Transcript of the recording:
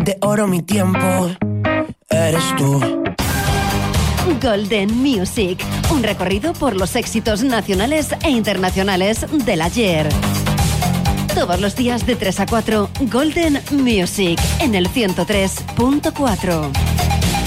de oro mi tiempo, eres tú. Golden Music, un recorrido por los éxitos nacionales e internacionales del ayer. Todos los días de 3 a 4, Golden Music, en el 103.4.